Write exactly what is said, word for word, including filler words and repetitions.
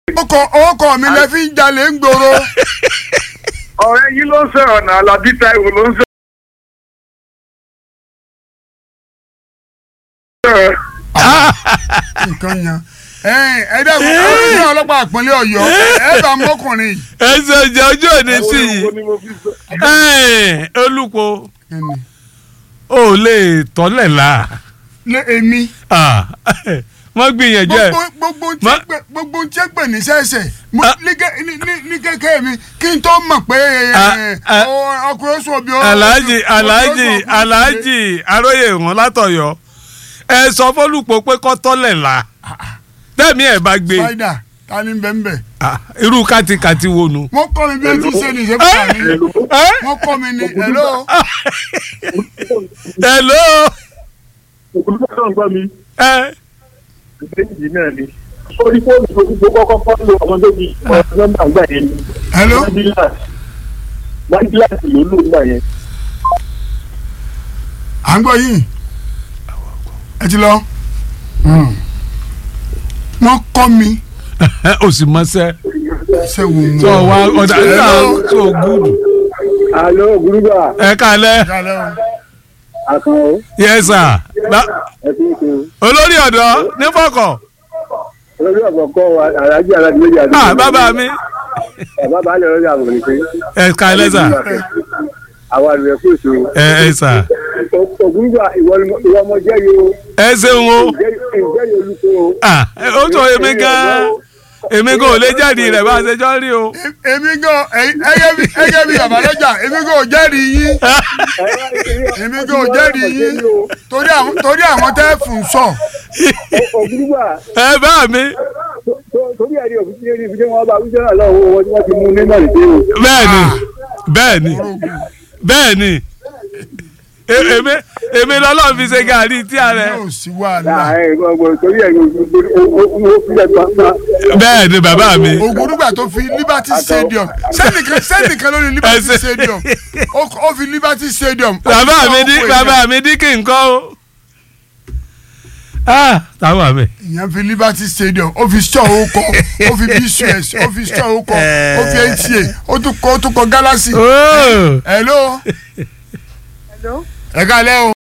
ọkọ ọkọ mi lẹ fi ń jalè ń gbòòrò. ọ̀rẹ́ yìí ló ń sọ̀rọ̀ náà Alábí Táíwò ló ń sọ̀rọ̀. nǹkan yan ẹ dẹ́kun ẹ ní ọlọ́pàá àpọ́nlé Ọ̀yọ́ ẹ bá mọ́kùnrin. ẹ ṣe ìjà ojú òní sí i Olúpo ó lè tọ́lẹ̀ la. lé èmi. wọ́n gbìyànjú ẹ̀. gbogbo ń tẹ́ pè ní sẹ́sẹ̀ ní kékeré mi kí n tó mọ̀ pé ọkùnrin oṣù òbí. Alhaji Alhaji Alhaji Aróyè wọn látọ̀yọ́ ẹ sọ fọ́lùpọ̀ pé kọ́ tọ́lẹ̀ la tẹ́mi ẹ̀ bá gbé. fáìdà ta ni bẹ́ẹ̀ bẹ́ẹ̀. irú kàtìkàtì wo nu. wọ́n kọ́ mi bí ẹ ti ṣe ní ìṣẹ́kùtà mi wọ́n kọ́ mi ní hello. hello. olùkọ́ ń gbọ́ mi. ẹ. ìbéjì náà ni orí fóònù tó kọ́kọ́ fọ́ọ̀lù ọmọ tó di ọ̀rọ̀ nọ́mbà gbà yẹn ni. hello. wọ́n gíláàsì ló lò nígbà yẹn. à ń gbọ́ yìí ẹ ti lọ. wọ́n kọ́ mi. o sì mọ sẹ́. ṣé wo mu. sọ wa ọ̀dà nígbà tó gúdù. alo Ògúnúgbà. ẹ kálẹ́. àkànó. yes sir. ẹ fi ń kun. olórí ọ̀dọ́ nífọ̀kọ̀. olórí ọ̀dọ́ kọ́ Alhaji Aládìméjì àti. ah bàbá mi. bàbá bá lè rọ́jà àbọ̀ nìkan. ẹ kálẹ́ sà. àwa rẹ̀ kò so. ẹ ẹ sà. Ògúnúgbà ìwọ ọmọ jẹ́ yìí o. ẹ ṣeun o. ìjẹ́ yìí olùkọ́ o. ah ó sọ èmi gan èmi gan ò lè jáde rẹ̀ bá a ṣe jọ rí o. èmi gan ẹgẹ bí bàbá lọ́jà èmi gan ò jẹ́rìí yín èmi gan ò jẹ́rìí yín torí àwọn tẹ́ fún sọ. Ògúnúgbà. ẹ bá mi. torí ẹ̀rí òfin ní ibi tí wọ́n bá wíjọ́ náà lọ́wọ́ wọn tí wọ́n ti mú nínú ìdí o. bẹ́ẹ̀ni bẹ́ẹ̀ni bẹ́ẹ̀ni èmi èmi lọ́lọ́run fi ṣe gàrí tí a rẹ̀. yóò sí wàhálà. torí ẹ̀rí òfin bẹ́ẹ̀ ni bàbá mi. Ògúnúgbà tó fi Liberty Stadium sẹ́nìkan sẹ́nìkan ló ní Liberty Stadium ó fi Liberty Stadium. bàbá mi dí bàbá mi dí kí n kọ́ o. ah táwọn àmì. ìyẹn fi Liberty Stadium ó fi sọ ó kọ ó fi B C S ó fi sọ ó kọ ó fi N T A ó tún kọ ó tún kọ Galaxy. hello. hello. ẹ kálẹ́ o.